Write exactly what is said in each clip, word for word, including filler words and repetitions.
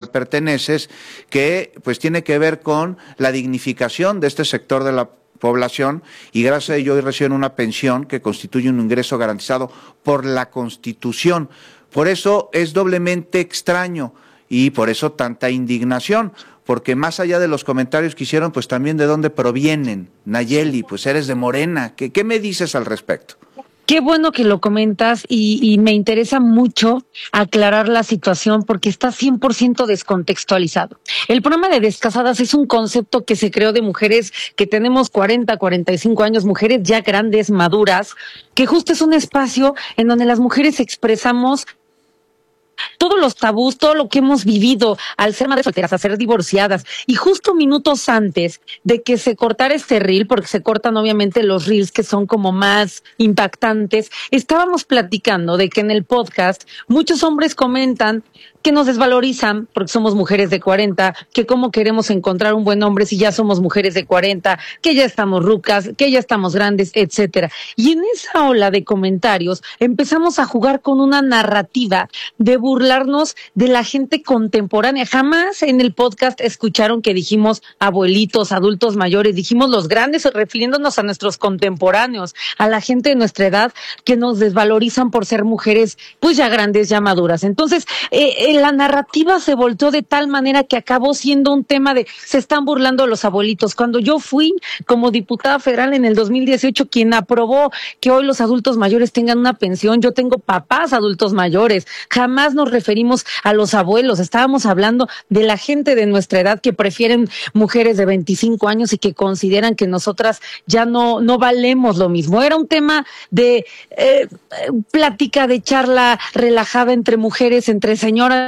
cual perteneces, que pues tiene que ver con la dignificación de este sector de la población, y gracias a ello hoy reciben una pensión que constituye un ingreso garantizado por la Constitución. Por eso es doblemente extraño y por eso tanta indignación, porque más allá de los comentarios que hicieron, pues también de dónde provienen. Nayeli, pues eres de Morena, ¿qué, qué me dices al respecto? Qué bueno que lo comentas y, y me interesa mucho aclarar la situación porque está cien por ciento descontextualizado. El programa de Descasadas es un concepto que se creó de mujeres que tenemos cuarenta, cuarenta y cinco años, mujeres ya grandes, maduras, que justo es un espacio en donde las mujeres expresamos todos los tabús, todo lo que hemos vivido al ser madres solteras, a ser divorciadas. Y justo minutos antes de que se cortara este reel, porque se cortan obviamente los reels que son como más impactantes, estábamos platicando de que en el podcast muchos hombres comentan que nos desvalorizan porque somos mujeres de cuarenta, que cómo queremos encontrar un buen hombre si ya somos mujeres de cuarenta, que ya estamos rucas, que ya estamos grandes, etcétera. Y en esa ola de comentarios empezamos a jugar con una narrativa de burlarnos de la gente contemporánea. Jamás en el podcast escucharon que dijimos abuelitos, adultos mayores, dijimos los grandes, refiriéndonos a nuestros contemporáneos, a la gente de nuestra edad que nos desvalorizan por ser mujeres pues ya grandes, ya maduras. Entonces, eh, la narrativa se volteó de tal manera que acabó siendo un tema de se están burlando los abuelitos. Cuando yo fui como diputada federal en el dos mil dieciocho quien aprobó que hoy los adultos mayores tengan una pensión, yo tengo papás adultos mayores, jamás nos referimos a los abuelos, estábamos hablando de la gente de nuestra edad que prefieren mujeres de veinticinco años y que consideran que nosotras ya no, no valemos lo mismo. Era un tema de eh, plática, de charla relajada entre mujeres, entre señoras.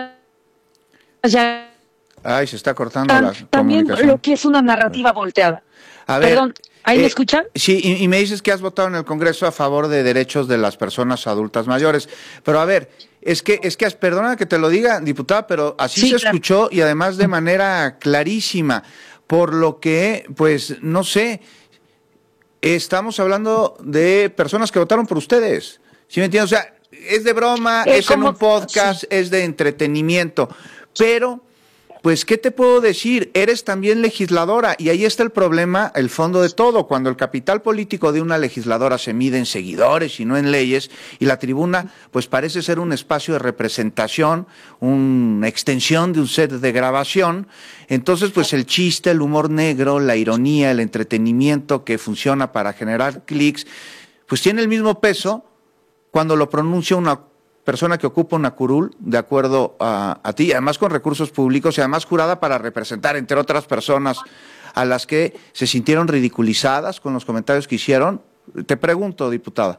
Ya Ay, se está cortando la también comunicación. Lo que es una narrativa volteada. A ver, Perdón, ¿ahí eh, me escuchan? Sí, y, y me dices que has votado en el Congreso a favor de derechos de las personas adultas mayores. Pero a ver, es que, es que, perdona que te lo diga, diputada, pero así Sí, se claro. escuchó y además de manera clarísima. Por lo que, pues, no sé, estamos hablando de personas que votaron por ustedes. ¿Sí me entiendes? O sea, es de broma, Eh, es en como- un podcast, sí. es de entretenimiento, pero, pues, ¿qué te puedo decir? Eres también legisladora y ahí está el problema, el fondo de todo, cuando el capital político de una legisladora se mide en seguidores y no en leyes, y la tribuna, pues, parece ser un espacio de representación, una extensión de un set de grabación. Entonces, pues, el chiste, el humor negro, la ironía, el entretenimiento que funciona para generar clics, pues tiene el mismo peso cuando lo pronuncia una persona que ocupa una curul, de acuerdo a, a ti, además con recursos públicos y además jurada para representar, entre otras personas, a las que se sintieron ridiculizadas con los comentarios que hicieron. Te pregunto, diputada.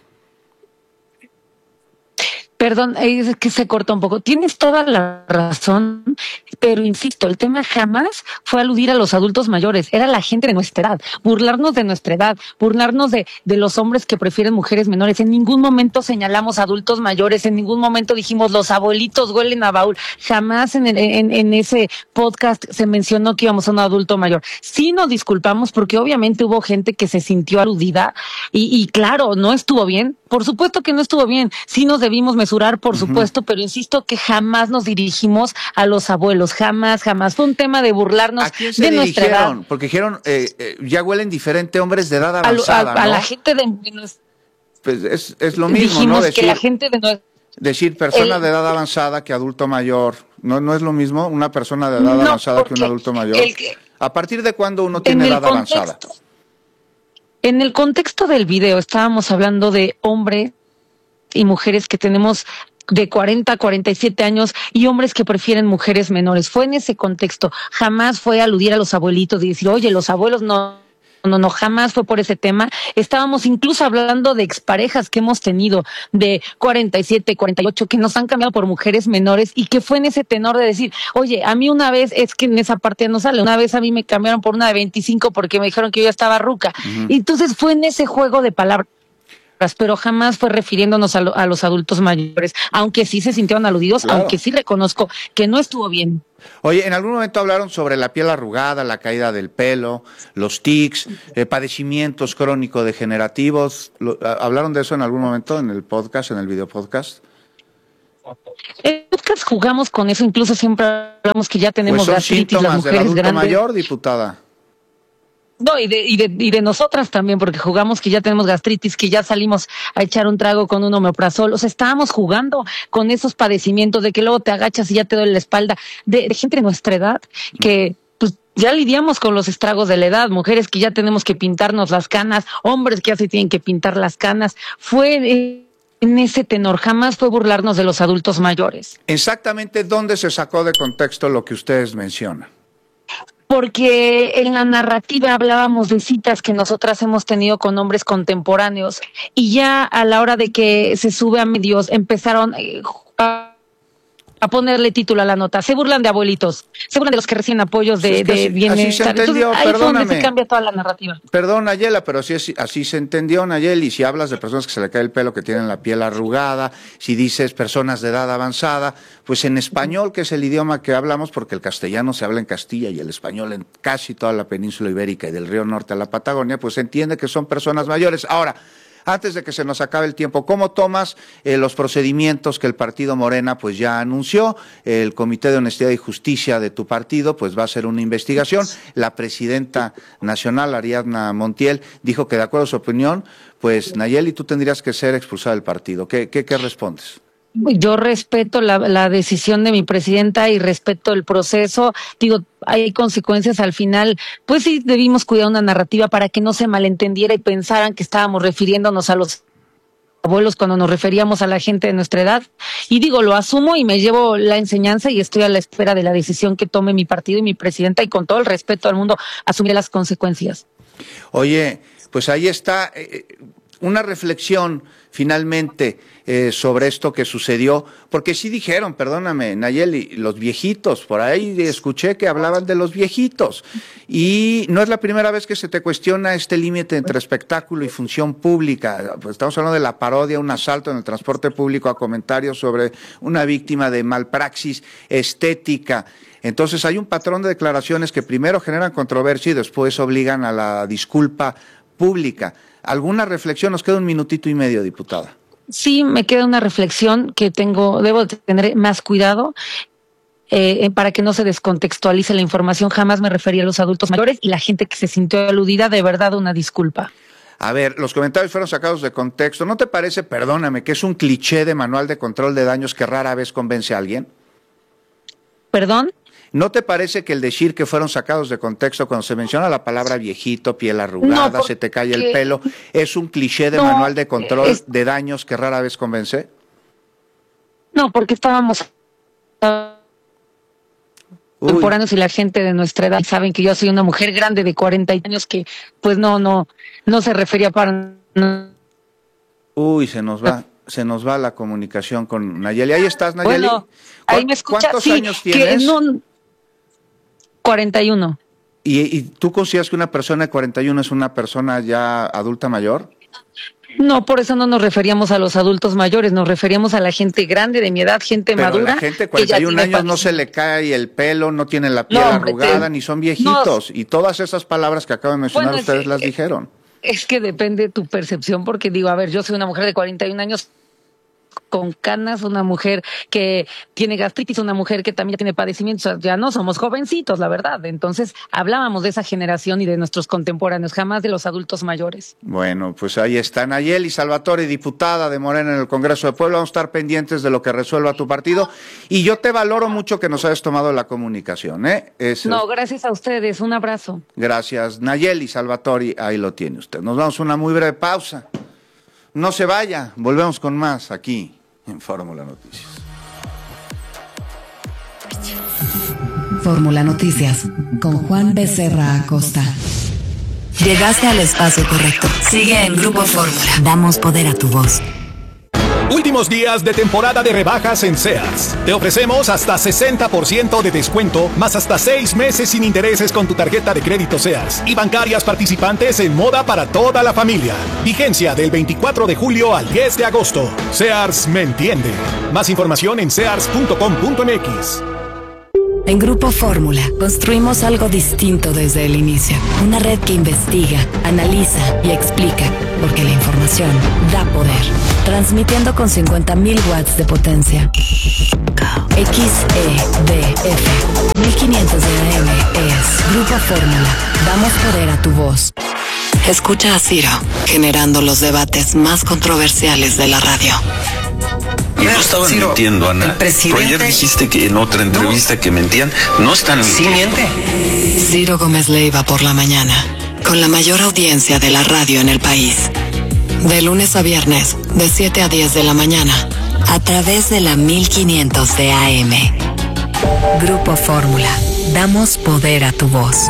Perdón, es que se corta un poco. Tienes toda la razón, pero insisto, el tema jamás fue aludir a los adultos mayores, era la gente de nuestra edad, burlarnos de nuestra edad, burlarnos de, de los hombres que prefieren mujeres menores. En ningún momento señalamos adultos mayores, en ningún momento dijimos los abuelitos huelen a baúl. Jamás en, el, en, en ese podcast se mencionó que íbamos a un adulto mayor. Sí nos disculpamos porque obviamente hubo gente que se sintió aludida y, y claro, no estuvo bien. Por supuesto que no estuvo bien. Sí nos debimos mesurar, por uh-huh. supuesto, pero insisto que jamás nos dirigimos a los abuelos, jamás, jamás. Fue un tema de burlarnos ¿A quién se de nuestra edad. Porque dijeron, eh, eh, ya huelen diferente hombres de edad avanzada, a, a, a ¿no? la gente de, de nuestra... Pues es, es lo mismo, Dijimos ¿no? Decir, que la gente de nuestra... Decir persona el... de edad avanzada que adulto mayor, ¿no, no es lo mismo una persona de edad no, avanzada que un adulto mayor? Que... ¿A partir de cuándo uno tiene edad contexto, avanzada? En el contexto del video estábamos hablando de hombres y mujeres que tenemos de cuarenta, cuarenta y siete años y hombres que prefieren mujeres menores. Fue en ese contexto. Jamás fue aludir a los abuelitos y decir, oye, los abuelos no, no, no, jamás fue por ese tema. Estábamos incluso hablando de exparejas que hemos tenido de cuarenta y siete, cuarenta y ocho que nos han cambiado por mujeres menores y que fue en ese tenor de decir, oye, a mí una vez, es que en esa parte no sale, una vez a mí me cambiaron por una de veinticinco porque me dijeron que yo ya estaba ruca. Uh-huh. Y entonces fue en ese juego de palabras, pero jamás fue refiriéndonos a, lo, a los adultos mayores, aunque sí se sintieron aludidos, claro. Aunque sí reconozco que no estuvo bien. Oye, en algún momento hablaron sobre la piel arrugada, la caída del pelo, los tics, eh, padecimientos crónico-degenerativos. ¿Hablaron de eso en algún momento en el podcast, en el video podcast? El podcast veces jugamos con eso, incluso siempre hablamos que ya tenemos pues son gastritis las mujeres del adulto grandes. mayor, diputada. No, y de, y de, y de nosotras también, porque jugamos que ya tenemos gastritis, que ya salimos a echar un trago con un omeprazol. O sea, estábamos jugando con esos padecimientos de que luego te agachas y ya te duele la espalda, de, de gente de nuestra edad que pues ya lidiamos con los estragos de la edad, mujeres que ya tenemos que pintarnos las canas, hombres que ya se tienen que pintar las canas. Fue eh, en ese tenor, jamás fue burlarnos de los adultos mayores. Exactamente, ¿dónde se sacó de contexto lo que ustedes mencionan? Porque en la narrativa hablábamos de citas que nosotras hemos tenido con hombres contemporáneos y ya a la hora de que se sube a medios empezaron eh, a a ponerle título a la nota. Se burlan de abuelitos, se burlan de los que reciben apoyos de, es que de así, bienestar. así se entendió, Entonces, ahí fue donde perdóname. se cambia toda la narrativa. Perdón, Nayela, pero así, es, así se entendió, Nayeli. Si hablas de personas que se le cae el pelo, que tienen la piel arrugada, si dices personas de edad avanzada, pues en español, que es el idioma que hablamos, porque el castellano se habla en Castilla y el español en casi toda la península ibérica y del río norte a la Patagonia, pues se entiende que son personas mayores. Ahora, antes de que se nos acabe el tiempo, ¿cómo tomas eh, los procedimientos que el partido Morena pues ya anunció? El Comité de Honestidad y Justicia de tu partido pues va a hacer una investigación. La presidenta nacional, Ariadna Montiel, dijo que de acuerdo a su opinión, pues Nayeli, tú tendrías que ser expulsada del partido. ¿Qué, qué, qué respondes? Yo respeto la, la decisión de mi presidenta y respeto el proceso. Digo, hay consecuencias al final. Pues sí, debimos cuidar una narrativa para que no se malentendiera y pensaran que estábamos refiriéndonos a los abuelos cuando nos referíamos a la gente de nuestra edad. Y digo, lo asumo y me llevo la enseñanza y estoy a la espera de la decisión que tome mi partido y mi presidenta y con todo el respeto al mundo asumiré las consecuencias. Oye, pues ahí está eh, una reflexión finalmente eh, sobre esto que sucedió, porque sí dijeron, perdóname, Nayeli, los viejitos, por ahí escuché que hablaban de los viejitos, y no es la primera vez que se te cuestiona este límite entre espectáculo y función pública. Pues estamos hablando de la parodia, un asalto en el transporte público a comentarios sobre una víctima de malpraxis estética. Entonces hay un patrón de declaraciones que primero generan controversia y después obligan a la disculpa pública. ¿Alguna reflexión? Nos queda un minutito y medio, diputada. Sí, me queda una reflexión que tengo, debo tener más cuidado eh, para que no se descontextualice la información. Jamás me refería a los adultos mayores y la gente que se sintió aludida, de verdad una disculpa. A ver, los comentarios fueron sacados de contexto. ¿No te parece, perdóname, que es un cliché de manual de control de daños que rara vez convence a alguien? ¿Perdón? ¿No te parece que el decir que fueron sacados de contexto cuando se menciona la palabra viejito, piel arrugada, no, se te cae el pelo, es un cliché de no, manual de control es... de daños que rara vez convence? No, porque estábamos contemporáneos y la gente de nuestra edad saben que yo soy una mujer grande de cuarenta años que pues no, no, no se refería para... No. Uy, se nos va. Se nos va la comunicación con Nayeli. Ahí estás, Nayeli. Bueno, ahí me escuchas. ¿Cuántos sí, años tienes? Que no, cuarenta y uno. ¿Y, ¿Y tú consideras que una persona de cuarenta y uno es una persona ya adulta mayor? No, por eso no nos referíamos a los adultos mayores, nos referíamos a la gente grande de mi edad, gente Pero madura. La gente de cuarenta y un años familia. No se le cae el pelo, no tiene la piel no, hombre, arrugada, te... ni son viejitos. No. Y todas esas palabras que acabo de mencionar bueno, ustedes es, las dijeron. Es que depende de tu percepción, porque digo, a ver, yo soy una mujer de cuarenta y un años con canas, una mujer que tiene gastritis, una mujer que también tiene padecimientos, ya no somos jovencitos, la verdad. Entonces, hablábamos de esa generación y de nuestros contemporáneos, jamás de los adultos mayores. Bueno, pues ahí está Nayeli Salvatore, diputada de Morena en el Congreso de Puebla. Vamos a estar pendientes de lo que resuelva tu partido. Y yo te valoro mucho que nos hayas tomado la comunicación, ¿eh? Es, no, gracias a ustedes. Un abrazo. Gracias. Nayeli Salvatore, ahí lo tiene usted. Nos vamos a una muy breve pausa. No se vaya, volvemos con más aquí en Fórmula Noticias. Fórmula Noticias con Juan Becerra Acosta. Llegaste al espacio correcto. Sigue en Grupo Fórmula. Damos poder a tu voz. Últimos días de temporada de rebajas en Sears. Te ofrecemos hasta sesenta por ciento de descuento, más hasta seis meses sin intereses con tu tarjeta de crédito Sears y bancarias participantes en moda para toda la familia. Vigencia del veinticuatro de julio al diez de agosto. Sears me entiende. Más información en sears punto com punto m x. En Grupo Fórmula construimos algo distinto desde el inicio. Una red que investiga, analiza y explica, porque la información da poder. Transmitiendo con cincuenta mil watts de potencia. X E D F mil quinientos de A M es Grupo Fórmula. Damos poder a tu voz. Escucha a Ciro, generando los debates más controversiales de la radio. Y no estaban Ciro, mintiendo, Ana. Pero ayer dijiste que en otra entrevista no. que mentían. No están mintiendo. Sí miente. Ciro Gómez Leiva por la mañana, con la mayor audiencia de la radio en el país. De lunes a viernes, de siete a diez de la mañana, a través de la mil quinientos de A M. Grupo Fórmula. Damos poder a tu voz.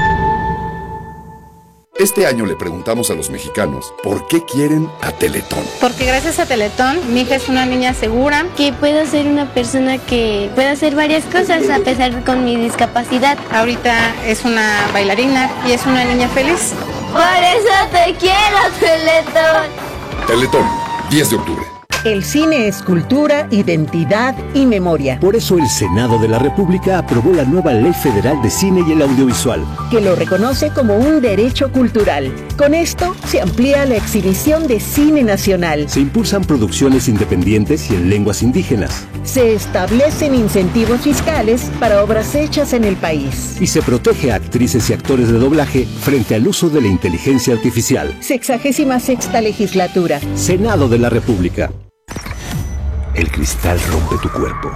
Este año le preguntamos a los mexicanos por qué quieren a Teletón. Porque gracias a Teletón, mi hija es una niña segura. Que puedo ser una persona que pueda hacer varias cosas a pesar de con mi discapacidad. Ahorita es una bailarina y es una niña feliz. Por eso te quiero, Teletón. Teletón, diez de octubre. El cine es cultura, identidad y memoria. Por eso el Senado de la República aprobó la nueva Ley Federal de Cine y el Audiovisual, que lo reconoce como un derecho cultural. Con esto se amplía la exhibición de cine nacional. Se impulsan producciones independientes y en lenguas indígenas. Se establecen incentivos fiscales para obras hechas en el país. Y se protege a actrices y actores de doblaje frente al uso de la inteligencia artificial. Sexagésima sexta legislatura. Senado de la República. El cristal rompe tu cuerpo,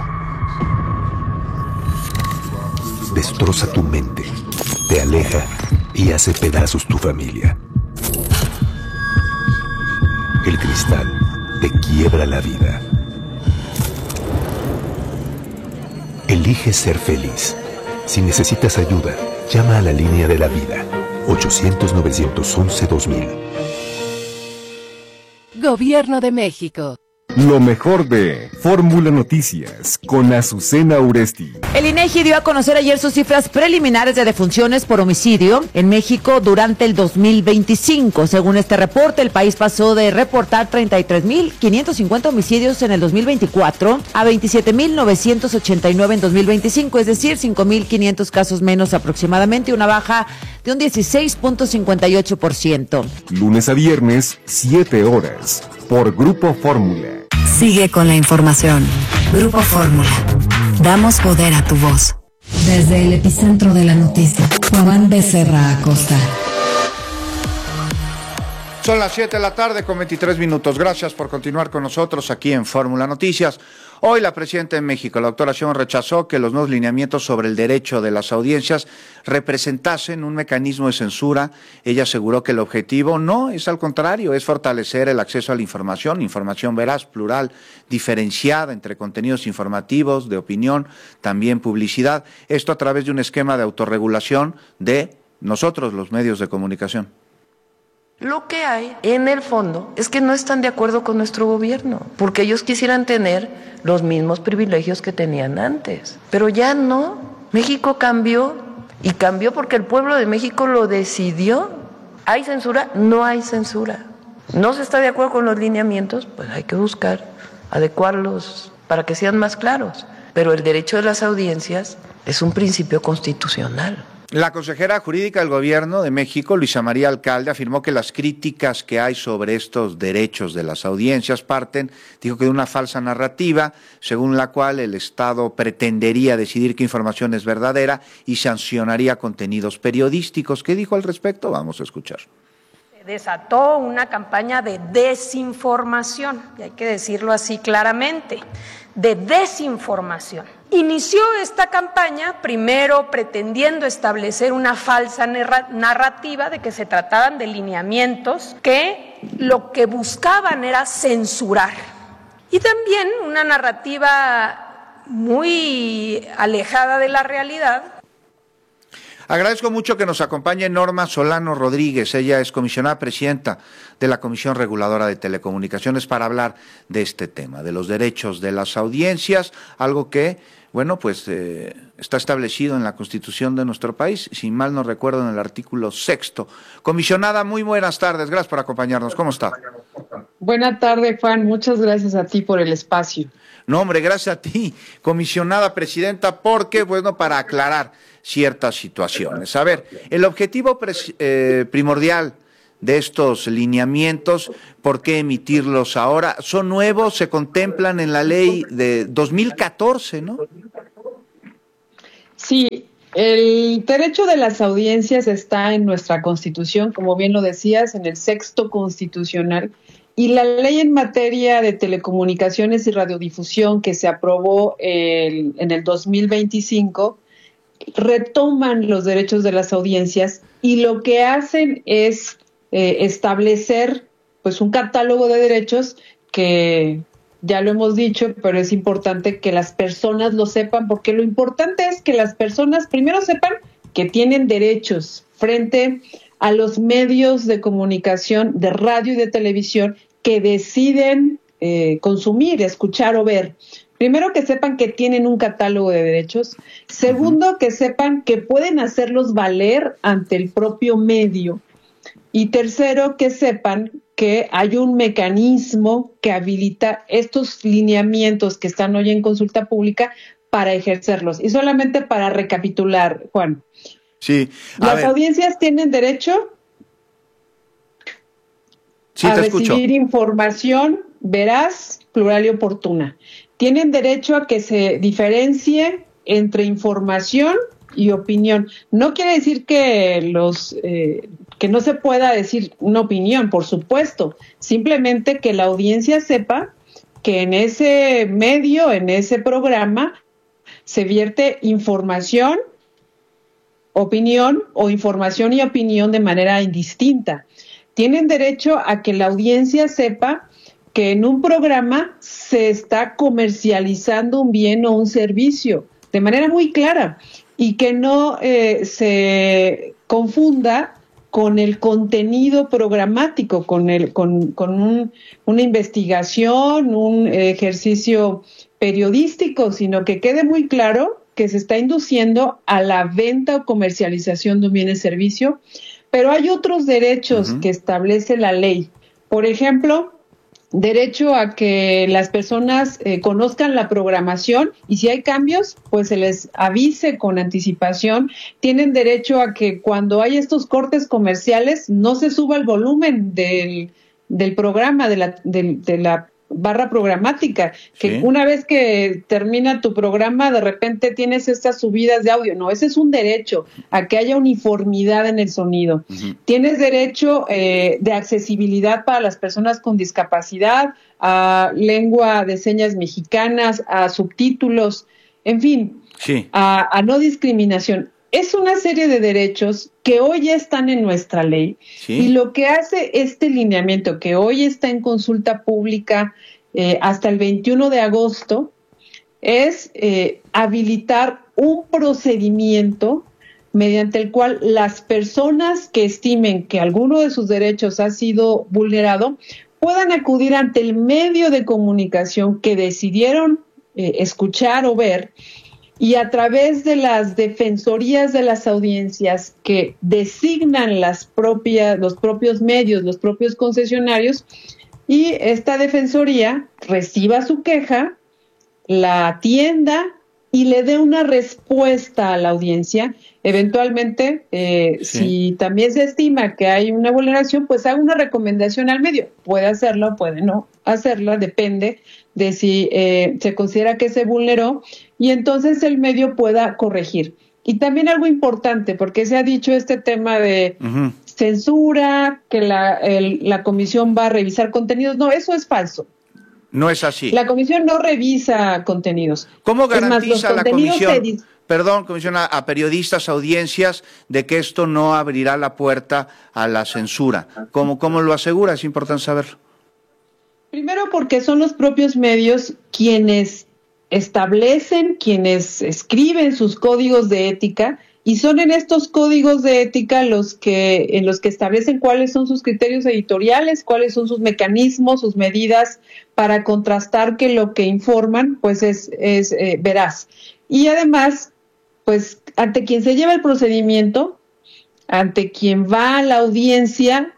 destroza tu mente, te aleja y hace pedazos tu familia. El cristal te quiebra la vida. Elige ser feliz. Si necesitas ayuda, llama a la línea de la vida, ochocientos, novecientos once, dos mil. Gobierno de México. Lo mejor de Fórmula Noticias con Azucena Uresti. El INEGI dio a conocer ayer sus cifras preliminares de defunciones por homicidio en México durante el dos mil veinticinco. Según este reporte, el país pasó de reportar treinta y tres mil quinientos cincuenta homicidios en el dos mil veinticuatro a veintisiete mil novecientos ochenta y nueve en dos mil veinticinco, es decir, cinco mil quinientos casos menos aproximadamente, una baja de un dieciséis punto cincuenta y ocho por ciento. Lunes a viernes, siete horas, por Grupo Fórmula. Sigue con la información. Grupo Fórmula. Damos poder a tu voz. Desde el epicentro de la noticia, Juan Becerra Acosta. Son las siete de la tarde con veintitrés minutos. Gracias por continuar con nosotros aquí en Fórmula Noticias. Hoy la presidenta de México, la doctora Sheinbaum, rechazó que los nuevos lineamientos sobre el derecho de las audiencias representasen un mecanismo de censura. Ella aseguró que el objetivo no es, al contrario, es fortalecer el acceso a la información, información veraz, plural, diferenciada entre contenidos informativos, de opinión, también publicidad. Esto a través de un esquema de autorregulación de nosotros, los medios de comunicación. Lo que hay en el fondo es que no están de acuerdo con nuestro gobierno, porque ellos quisieran tener los mismos privilegios que tenían antes, pero ya no. México cambió, y cambió porque el pueblo de México lo decidió. ¿Hay censura? No hay censura. ¿No se está de acuerdo con los lineamientos? Pues hay que buscar adecuarlos para que sean más claros, pero el derecho de las audiencias es un principio constitucional. La consejera jurídica del Gobierno de México, Luisa María Alcalde, afirmó que las críticas que hay sobre estos derechos de las audiencias parten, dijo que de una falsa narrativa, según la cual el Estado pretendería decidir qué información es verdadera y sancionaría contenidos periodísticos. ¿Qué dijo al respecto? Vamos a escuchar. Se desató una campaña de desinformación, y hay que decirlo así claramente, de desinformación. Inició esta campaña primero pretendiendo establecer una falsa narrativa de que se trataban de lineamientos que lo que buscaban era censurar. Y también una narrativa muy alejada de la realidad. Agradezco mucho que nos acompañe Norma Solano Rodríguez. Ella es comisionada presidenta de la Comisión Reguladora de Telecomunicaciones para hablar de este tema, de los derechos de las audiencias, algo que, bueno, pues eh, está establecido en la Constitución de nuestro país, si mal no recuerdo, en el artículo sexto. Comisionada, muy buenas tardes, gracias por acompañarnos. ¿Cómo está? Buena tarde, Juan. Muchas gracias a ti por el espacio. No, hombre, gracias a ti, comisionada presidenta, porque, bueno, para aclarar ciertas situaciones. A ver, el objetivo pres- eh, primordial de estos lineamientos, ¿por qué emitirlos ahora? ¿Son nuevos? ¿Se contemplan en la ley de dos mil catorce, no? Sí, el derecho de las audiencias está en nuestra Constitución, como bien lo decías, en el sexto constitucional, y la ley en materia de telecomunicaciones y radiodifusión que se aprobó el, en el dos mil veinticinco retoman los derechos de las audiencias y lo que hacen es eh, establecer pues un catálogo de derechos que ya lo hemos dicho, pero es importante que las personas lo sepan, porque lo importante es que las personas primero sepan que tienen derechos frente a los medios de comunicación, de radio y de televisión que deciden eh, consumir, escuchar o ver. Primero, que sepan que tienen un catálogo de derechos. Segundo, que sepan que pueden hacerlos valer ante el propio medio. Y tercero, que sepan que hay un mecanismo que habilita estos lineamientos que están hoy en consulta pública para ejercerlos. Y solamente para recapitular, Juan. Sí. Las ver. audiencias tienen derecho sí, a te recibir escucho. información veraz, plural y oportuna. Tienen derecho a que se diferencie entre información y opinión. No quiere decir que los eh, que no se pueda decir una opinión, por supuesto. Simplemente que la audiencia sepa que en ese medio, en ese programa, se vierte información, opinión o información y opinión de manera indistinta. Tienen derecho a que la audiencia sepa que en un programa se está comercializando un bien o un servicio de manera muy clara y que no eh, se confunda con el contenido programático, con el con, con un, una investigación, un ejercicio periodístico, sino que quede muy claro que se está induciendo a la venta o comercialización de un bien o servicio. Pero hay otros derechos uh-huh. que establece la ley. Por ejemplo, derecho a que las personas eh, conozcan la programación y si hay cambios, pues se les avise con anticipación. Tienen derecho a que cuando hay estos cortes comerciales no se suba el volumen del, del programa, de la, de, de la barra programática, que sí. Una vez que termina tu programa, de repente tienes estas subidas de audio. No, ese es un derecho, a que haya uniformidad en el sonido. Uh-huh. Tienes derecho eh, de accesibilidad para las personas con discapacidad, a lengua de señas mexicanas, a subtítulos, en fin, sí. a, a no discriminación. Es una serie de derechos que hoy ya están en nuestra ley sí. Y lo que hace este lineamiento que hoy está en consulta pública eh, hasta el veintiuno de agosto es eh, habilitar un procedimiento mediante el cual las personas que estimen que alguno de sus derechos ha sido vulnerado puedan acudir ante el medio de comunicación que decidieron eh, escuchar o ver y a través de las defensorías de las audiencias que designan las propias, los propios medios, los propios concesionarios, y esta defensoría reciba su queja, la atienda y le dé una respuesta a la audiencia. Eventualmente, eh, sí. si también se estima que hay una vulneración, pues haga una recomendación al medio. Puede hacerla, puede no hacerla, depende de si eh, se considera que se vulneró y entonces el medio pueda corregir. Y también algo importante, porque se ha dicho este tema de uh-huh. censura, que la, el, la comisión va a revisar contenidos. No, eso es falso. No es así. La comisión no revisa contenidos. ¿Cómo garantiza más, la comisión, se... perdón, comisión a, a periodistas, audiencias, de que esto no abrirá la puerta a la censura? ¿Cómo, cómo lo asegura? Es importante saberlo. Primero porque son los propios medios quienes establecen, quienes escriben sus códigos de ética y son en estos códigos de ética los que en los que establecen cuáles son sus criterios editoriales, cuáles son sus mecanismos, sus medidas para contrastar que lo que informan pues es, es eh, veraz. Y además, pues ante quien se lleva el procedimiento, ante quien va a la audiencia,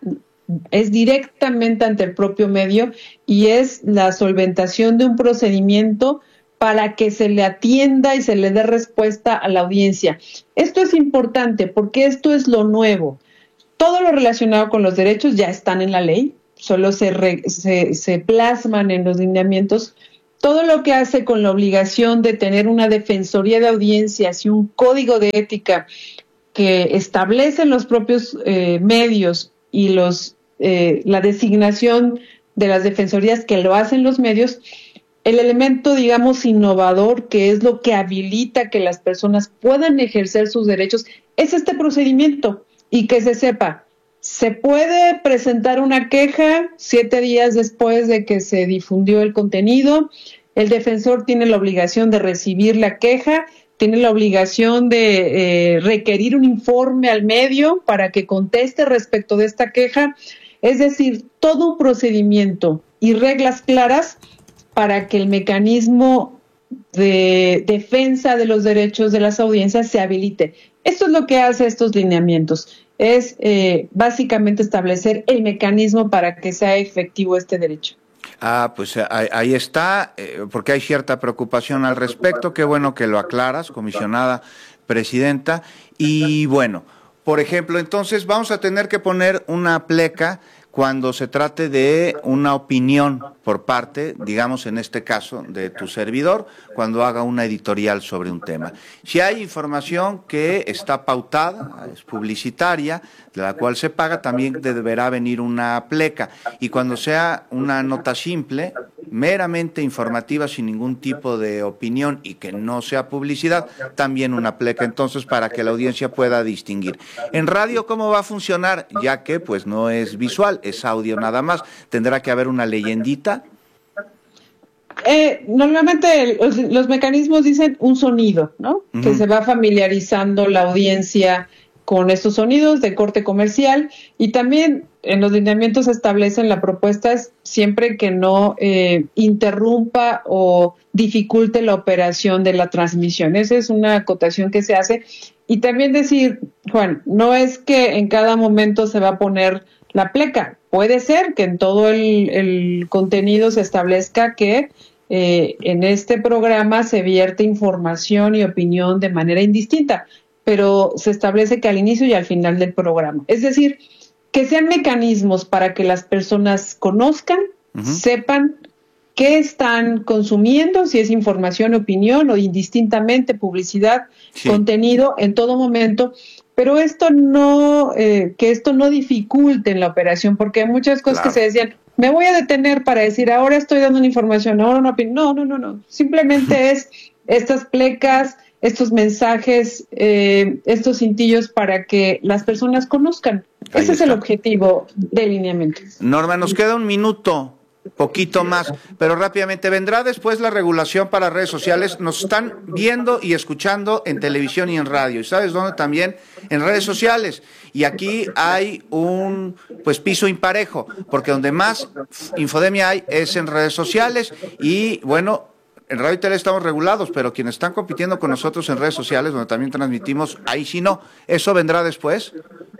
es directamente ante el propio medio y es la solventación de un procedimiento para que se le atienda y se le dé respuesta a la audiencia. Esto es importante porque esto es lo nuevo. Todo lo relacionado con los derechos ya están en la ley, solo se, re, se, se plasman en los lineamientos. Todo lo que hace con la obligación de tener una defensoría de audiencias y un código de ética que establecen los propios eh, medios y los eh, la designación de las defensorías que lo hacen los medios, el elemento, digamos, innovador, que es lo que habilita que las personas puedan ejercer sus derechos, es este procedimiento. Y que se sepa, se puede presentar una queja siete días después de que se difundió el contenido. El defensor tiene la obligación de recibir la queja, tiene la obligación de eh, requerir un informe al medio para que conteste respecto de esta queja. Es decir, todo un procedimiento y reglas claras para que el mecanismo de defensa de los derechos de las audiencias se habilite. Esto es lo que hace estos lineamientos, es eh, básicamente establecer el mecanismo para que sea efectivo este derecho. Ah, pues ahí, ahí está, eh, porque hay cierta preocupación al respecto. Qué bueno que lo aclaras, comisionada presidenta. Y bueno, por ejemplo, entonces vamos a tener que poner una pleca cuando se trate de una opinión por parte, digamos en este caso, de tu servidor, cuando haga una editorial sobre un tema. Si hay información que está pautada, es publicitaria, de la cual se paga, también deberá venir una pleca. Y cuando sea una nota simple, meramente informativa, sin ningún tipo de opinión y que no sea publicidad, también una pleca, entonces, para que la audiencia pueda distinguir. En radio, ¿cómo va a funcionar? Ya que, pues, no es visual, es audio nada más. ¿Tendrá que haber una leyendita? Eh, normalmente los, los mecanismos dicen un sonido, ¿no? Uh-huh. Que se va familiarizando la audiencia con estos sonidos de corte comercial, y también en los lineamientos se establecen la propuesta es siempre que no eh, interrumpa o dificulte la operación de la transmisión. Esa es una acotación que se hace. Y también decir, Juan, no es que en cada momento se va a poner la pleca. Puede ser que en todo el, el contenido se establezca que eh, en este programa se vierte información y opinión de manera indistinta, pero se establece que al inicio y al final del programa. Es decir, que sean mecanismos para que las personas conozcan, uh-huh. sepan qué están consumiendo, si es información, opinión o indistintamente publicidad, sí. contenido en todo momento, pero esto no, eh, que esto no dificulte en la operación, porque hay muchas cosas claro. que se decían, me voy a detener para decir, ahora estoy dando una información, ahora una opinión. No, no, no, no, simplemente es estas plecas, estos mensajes, eh, estos cintillos para que las personas conozcan. Ahí Ese está. Es el objetivo del lineamiento. Norma, nos queda un minuto, poquito más, pero rápidamente, vendrá después la regulación para redes sociales. Nos están viendo y escuchando en televisión y en radio, y ¿sabes dónde también? En redes sociales. Y aquí hay un pues piso imparejo, porque donde más infodemia hay es en redes sociales. Y bueno, en radio y tele estamos regulados, pero quienes están compitiendo con nosotros en redes sociales, donde también transmitimos, ahí sí no. ¿Eso vendrá después?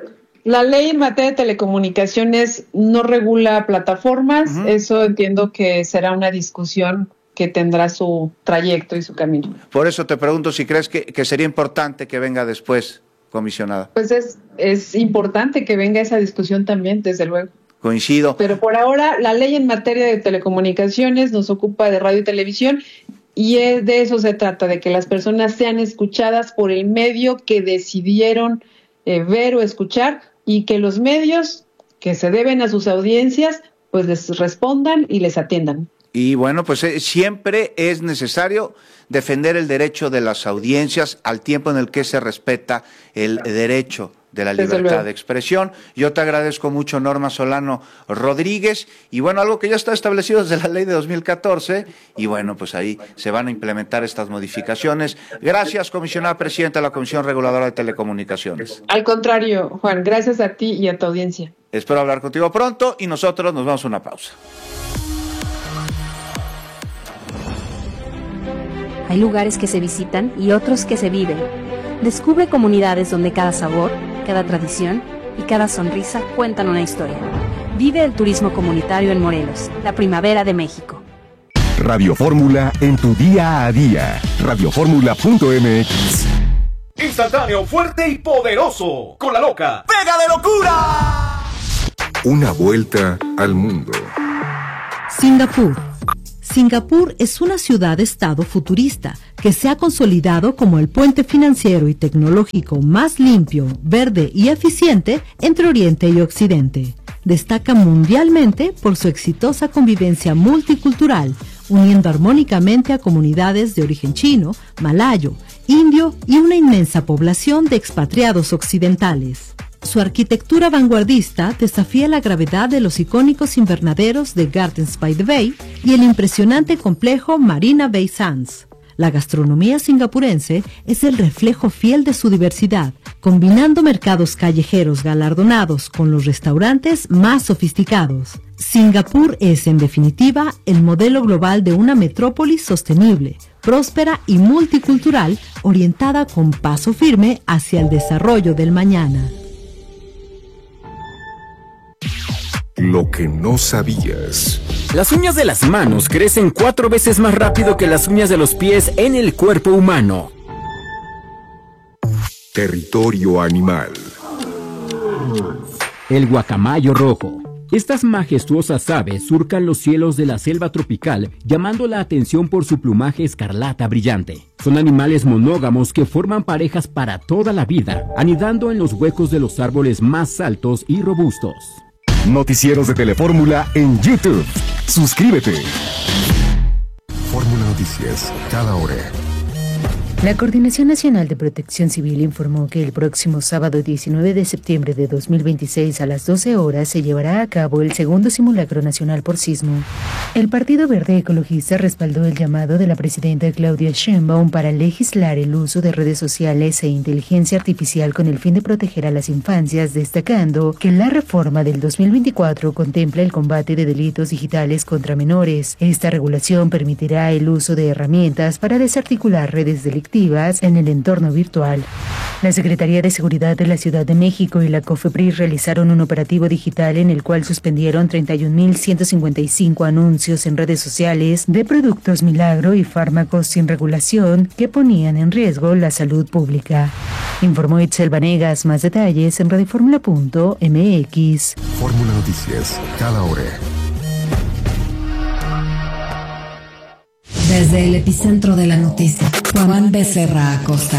La ley en materia de telecomunicaciones no regula plataformas. Uh-huh. Eso entiendo que será una discusión que tendrá su trayecto y su camino. Por eso te pregunto si crees que, que sería importante que venga después, comisionada. Pues es, es importante que venga esa discusión también, desde luego. Coincido. Pero por ahora la ley en materia de telecomunicaciones nos ocupa de radio y televisión, y es de eso se trata, de que las personas sean escuchadas por el medio que decidieron eh, ver o escuchar, y que los medios que se deben a sus audiencias pues les respondan y les atiendan. Y bueno, pues eh, siempre es necesario defender el derecho de las audiencias al tiempo en el que se respeta el derecho de la libertad de expresión. Yo te agradezco mucho, Norma Solano Rodríguez, y bueno, algo que ya está establecido desde la ley de dos mil catorce, y bueno, pues ahí se van a implementar estas modificaciones. Gracias, comisionada presidenta de la Comisión Reguladora de Telecomunicaciones. Al contrario, Juan, gracias a ti y a tu audiencia. Espero hablar contigo pronto, y nosotros nos vamos a una pausa. Hay lugares que se visitan y otros que se viven. Descubre comunidades donde cada sabor, cada tradición y cada sonrisa cuentan una historia. Vive el turismo comunitario en Morelos, la primavera de México. Radio Fórmula en tu día a día. Radioformula punto m x. Instantáneo, fuerte y poderoso. Con la loca. ¡Pega de locura! Una vuelta al mundo. Singapur. Singapur es una ciudad-estado futurista que se ha consolidado como el puente financiero y tecnológico más limpio, verde y eficiente entre Oriente y Occidente. Destaca mundialmente por su exitosa convivencia multicultural, uniendo armónicamente a comunidades de origen chino, malayo, indio y una inmensa población de expatriados occidentales. Su arquitectura vanguardista desafía la gravedad de los icónicos invernaderos de Gardens by the Bay y el impresionante complejo Marina Bay Sands. La gastronomía singapurense es el reflejo fiel de su diversidad, combinando mercados callejeros galardonados con los restaurantes más sofisticados. Singapur es, en definitiva, el modelo global de una metrópolis sostenible, próspera y multicultural, orientada con paso firme hacia el desarrollo del mañana. Lo que no sabías. Las uñas de las manos crecen cuatro veces más rápido que las uñas de los pies en el cuerpo humano. Territorio animal. El guacamayo rojo. Estas majestuosas aves surcan los cielos de la selva tropical, llamando la atención por su plumaje escarlata brillante. Son animales monógamos que forman parejas para toda la vida, anidando en los huecos de los árboles más altos y robustos. Noticieros de Telefórmula en YouTube. Suscríbete. Fórmula Noticias, cada hora. La Coordinación Nacional de Protección Civil informó que el próximo sábado diecinueve de septiembre de dos mil veintiséis a las doce horas se llevará a cabo el segundo simulacro nacional por sismo. El Partido Verde Ecologista respaldó el llamado de la presidenta Claudia Sheinbaum para legislar el uso de redes sociales e inteligencia artificial con el fin de proteger a las infancias, destacando que la reforma del dos mil veinticuatro contempla el combate de delitos digitales contra menores. Esta regulación permitirá el uso de herramientas para desarticular redes delictivas en el entorno virtual. La Secretaría de Seguridad de la Ciudad de México y la COFEPRIS realizaron un operativo digital en el cual suspendieron treinta y un mil ciento cincuenta y cinco anuncios en redes sociales de productos milagro y fármacos sin regulación que ponían en riesgo la salud pública. Informó Itzel Vanegas. Más detalles en radioformula punto m x. Fórmula Noticias, cada hora. Desde el epicentro de la noticia, Juan Becerra Acosta.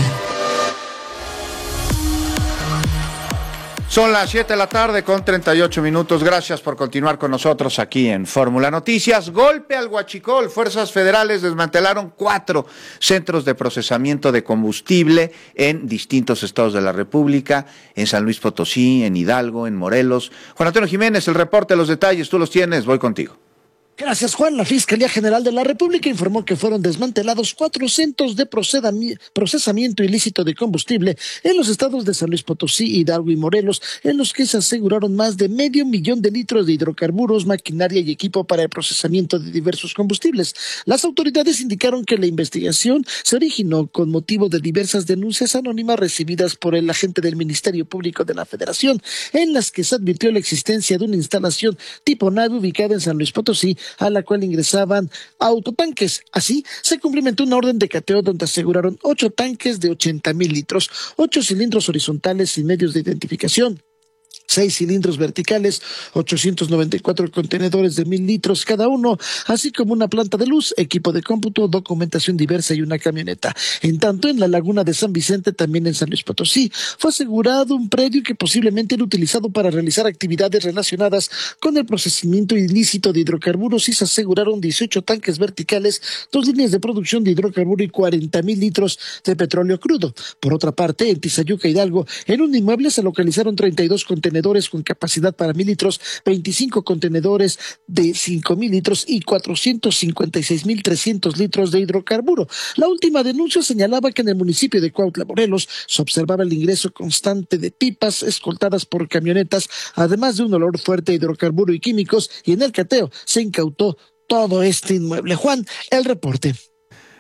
Son las siete de la tarde con treinta y ocho minutos. Gracias por continuar con nosotros aquí en Fórmula Noticias. Golpe al Huachicol. Fuerzas federales desmantelaron cuatro centros de procesamiento de combustible en distintos estados de la República, en San Luis Potosí, en Hidalgo, en Morelos. Juan Antonio Jiménez, el reporte, los detalles, tú los tienes, voy contigo. Gracias, Juan. La Fiscalía General de la República informó que fueron desmantelados cuatro centros de procesamiento ilícito de combustible en los estados de San Luis Potosí, Hidalgo y Morelos, en los que se aseguraron más de medio millón de litros de hidrocarburos, maquinaria y equipo para el procesamiento de diversos combustibles. Las autoridades indicaron que la investigación se originó con motivo de diversas denuncias anónimas recibidas por el agente del Ministerio Público de la Federación, en las que se advirtió la existencia de una instalación tipo nave ubicada en San Luis Potosí, a la cual ingresaban autotanques. Así, se cumplimentó una orden de cateo donde aseguraron ocho tanques de ochenta mil litros, ocho cilindros horizontales sin medios de identificación, seis cilindros verticales, ochocientos noventa y cuatro contenedores de mil litros cada uno, así como una planta de luz, equipo de cómputo, documentación diversa y una camioneta. En tanto, en la laguna de San Vicente, también en San Luis Potosí, fue asegurado un predio que posiblemente era utilizado para realizar actividades relacionadas con el procesamiento ilícito de hidrocarburos y se aseguraron dieciocho tanques verticales, dos líneas de producción de hidrocarburo y cuarenta mil litros de petróleo crudo. Por otra parte, en Tizayuca, Hidalgo, en un inmueble se localizaron treinta y dos contenedores con capacidad para mil litros, veinticinco contenedores de cinco mil litros y cuatrocientos cincuenta y seis mil trescientos litros de hidrocarburo. La última denuncia señalaba que en el municipio de Cuautla, Morelos, se observaba el ingreso constante de pipas escoltadas por camionetas, además de un olor fuerte a hidrocarburo y químicos, y en el cateo se incautó todo este inmueble. Juan, el reporte.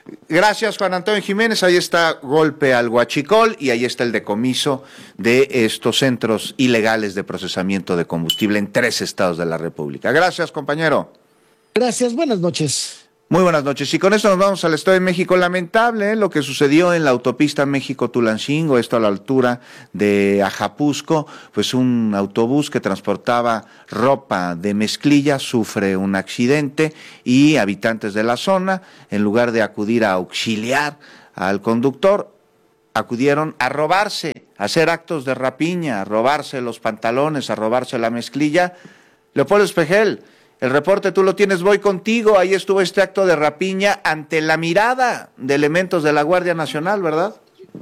Gracias, Juan Antonio Jiménez. Ahí está golpe al huachicol y ahí está el decomiso de estos centros ilegales de procesamiento de combustible en tres estados de la República. Gracias, compañero. Gracias, buenas noches. Muy buenas noches. Y con esto nos vamos al Estado de México. Lamentable, ¿eh?, lo que sucedió en la autopista México-Tulancingo, esto a la altura de Ajapusco, pues un autobús que transportaba ropa de mezclilla sufre un accidente y habitantes de la zona, en lugar de acudir a auxiliar al conductor, acudieron a robarse, a hacer actos de rapiña, a robarse los pantalones, a robarse la mezclilla. Leopoldo Espejel, el reporte tú lo tienes, voy contigo. Ahí estuvo este acto de rapiña ante la mirada de elementos de la Guardia Nacional, ¿verdad?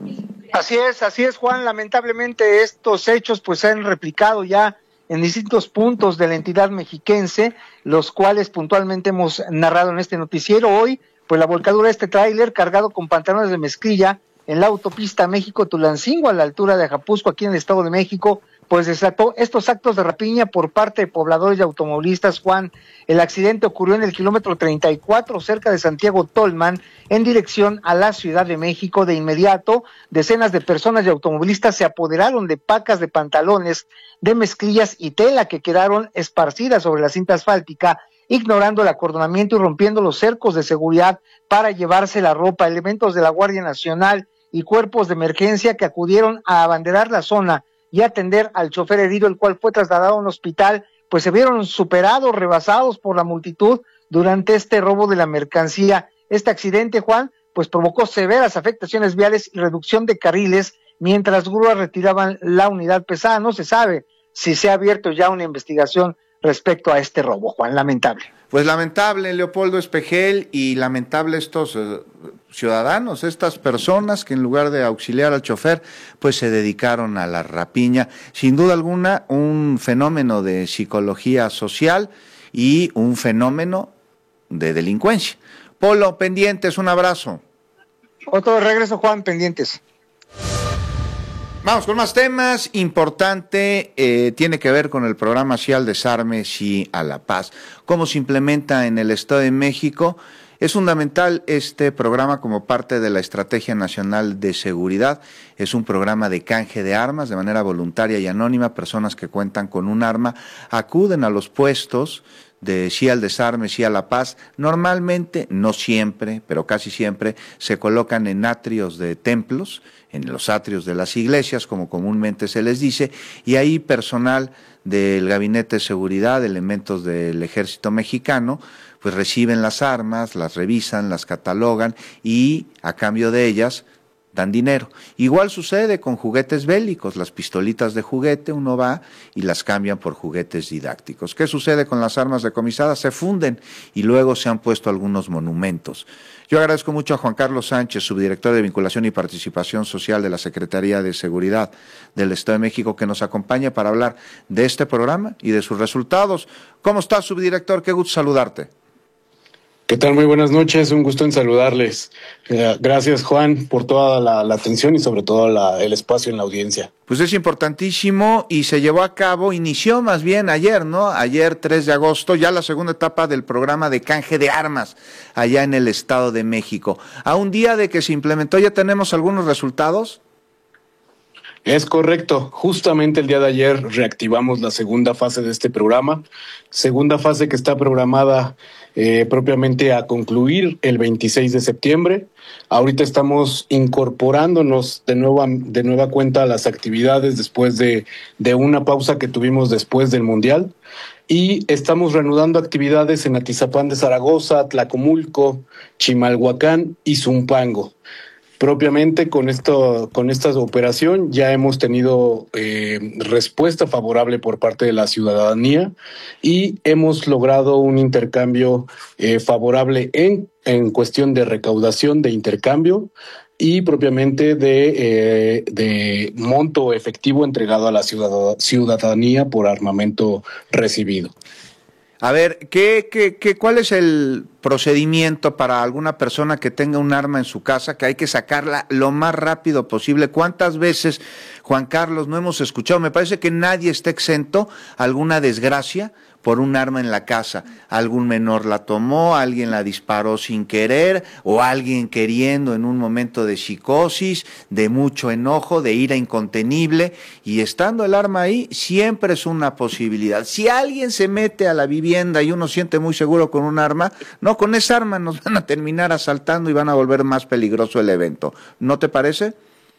Así es, así es, Juan. Lamentablemente estos hechos pues se han replicado ya en distintos puntos de la entidad mexiquense, los cuales puntualmente hemos narrado en este noticiero. Hoy, pues la volcadura de este tráiler cargado con pantalones de mezclilla en la autopista México-Tulancingo a la altura de Ajapusco, aquí en el Estado de México, pues desató estos actos de rapiña por parte de pobladores y automovilistas. Juan, el accidente ocurrió en el kilómetro treinta y cuatro, cerca de Santiago Tolman, en dirección a la Ciudad de México. De inmediato, decenas de personas y automovilistas se apoderaron de pacas de pantalones, de mezclillas y tela que quedaron esparcidas sobre la cinta asfáltica, ignorando el acordonamiento y rompiendo los cercos de seguridad para llevarse la ropa. Elementos de la Guardia Nacional y cuerpos de emergencia que acudieron a abanderar la zona y atender al chofer herido, el cual fue trasladado a un hospital, pues se vieron superados, rebasados por la multitud durante este robo de la mercancía. Este accidente, Juan, pues provocó severas afectaciones viales y reducción de carriles, mientras grúas retiraban la unidad pesada. No se sabe si se ha abierto ya una investigación respecto a este robo, Juan, lamentable. Pues lamentable, Leopoldo Espejel, y lamentable estos eh, ciudadanos, estas personas que en lugar de auxiliar al chofer, pues se dedicaron a la rapiña. Sin duda alguna, un fenómeno de psicología social y un fenómeno de delincuencia. Polo, pendientes, un abrazo. Otro de regreso, Juan, pendientes. Vamos con más temas. Importante, eh, tiene que ver con el programa Sí al Desarme, Sí a la Paz. Cómo se implementa en el Estado de México. Es fundamental este programa como parte de la Estrategia Nacional de Seguridad. Es un programa de canje de armas de manera voluntaria y anónima. Personas que cuentan con un arma acuden a los puestos de Sí al Desarme, Sí a la Paz. Normalmente, no siempre, pero casi siempre, se colocan en atrios de templos, en los atrios de las iglesias, como comúnmente se les dice, y ahí personal del Gabinete de Seguridad, elementos del Ejército Mexicano, pues reciben las armas, las revisan, las catalogan y a cambio de ellas dan dinero. Igual sucede con juguetes bélicos, las pistolitas de juguete, uno va y las cambian por juguetes didácticos. ¿Qué sucede con las armas decomisadas? Se funden y luego se han puesto algunos monumentos. Yo agradezco mucho a Juan Carlos Sánchez, subdirector de Vinculación y Participación Social de la Secretaría de Seguridad del Estado de México, que nos acompaña para hablar de este programa y de sus resultados. ¿Cómo estás, subdirector? Qué gusto saludarte. ¿Qué tal? Muy buenas noches, un gusto en saludarles. Eh, gracias, Juan, por toda la, la atención y sobre todo la, el espacio en la audiencia. Pues es importantísimo y se llevó a cabo, inició más bien ayer, ¿no? Ayer, tres de agosto, ya la segunda etapa del programa de canje de armas allá en el Estado de México. A un día de que se implementó, ¿ya tenemos algunos resultados? Es correcto. Justamente el día de ayer reactivamos la segunda fase de este programa. Segunda fase que está programada eh, propiamente a concluir el veintiséis de septiembre. Ahorita estamos incorporándonos de nueva, de nueva cuenta a las actividades después de, de una pausa que tuvimos después del Mundial. Y estamos reanudando actividades en Atizapán de Zaragoza, Tlacomulco, Chimalhuacán y Zumpango. Propiamente con esto, con esta operación ya hemos tenido eh, respuesta favorable por parte de la ciudadanía y hemos logrado un intercambio eh, favorable en, en cuestión de recaudación de intercambio y propiamente de, eh, de monto efectivo entregado a la ciudadanía por armamento recibido. A ver, ¿qué, qué, qué, ¿cuál es el procedimiento para alguna persona que tenga un arma en su casa, que hay que sacarla lo más rápido posible? ¿Cuántas veces, Juan Carlos, no hemos escuchado? Me parece que nadie está exento a alguna desgracia por un arma en la casa. Algún menor la tomó, alguien la disparó sin querer, o alguien queriendo en un momento de psicosis, de mucho enojo, de ira incontenible, y estando el arma ahí, siempre es una posibilidad. Si alguien se mete a la vivienda y uno siente muy seguro con un arma, no, con esa arma nos van a terminar asaltando y van a volver más peligroso el evento. ¿No te parece?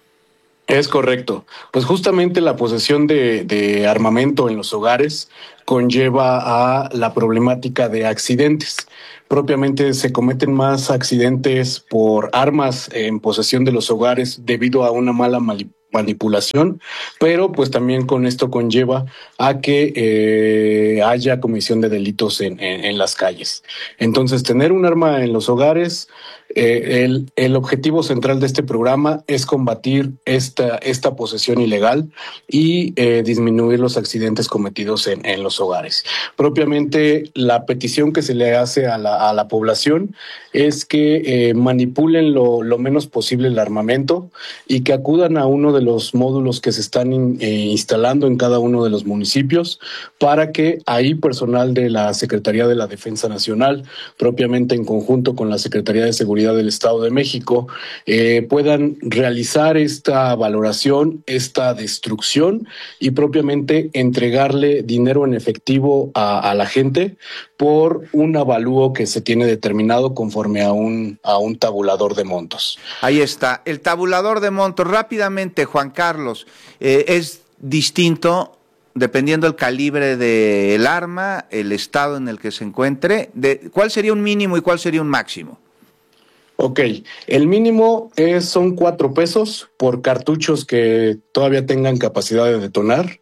Es correcto. Pues justamente la posesión de, de armamento en los hogares conlleva a la problemática de accidentes. Propiamente se cometen más accidentes por armas en posesión de los hogares debido a una mala manipulación. manipulación, pero pues también con esto conlleva a que eh, haya comisión de delitos en, en, en las calles. Entonces, tener un arma en los hogares, eh, el, el objetivo central de este programa es combatir esta, esta posesión ilegal y eh, disminuir los accidentes cometidos en, en los hogares. Propiamente, la petición que se le hace a la, a la población es que eh, manipulen lo, lo menos posible el armamento y que acudan a uno de los módulos que se están in, eh, instalando en cada uno de los municipios para que ahí personal de la Secretaría de la Defensa Nacional, propiamente en conjunto con la Secretaría de Seguridad del Estado de México, eh, puedan realizar esta valoración, esta destrucción y propiamente entregarle dinero en efectivo a, a la gente por un avalúo que se tiene determinado conforme a un, a un tabulador de montos. Ahí está, el tabulador de montos. Rápidamente, Juan Carlos, eh, es distinto dependiendo del calibre del arma, el estado en el que se encuentre. De, ¿cuál sería un mínimo y cuál sería un máximo? Ok, el mínimo es, son cuatro pesos por cartuchos que todavía tengan capacidad de detonar